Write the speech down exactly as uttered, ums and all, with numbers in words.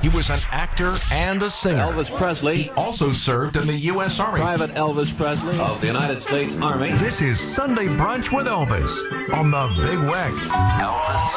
He was an actor and a singer. Elvis Presley. He also served in the U S Army. Private Elvis Presley of the United States Army. This is Sunday Brunch with Elvis on the Big Weck. Elvis.